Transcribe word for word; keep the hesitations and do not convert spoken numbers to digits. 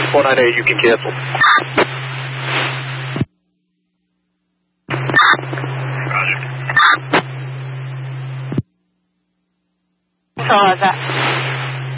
four nine eight, you can cancel. Control, is that?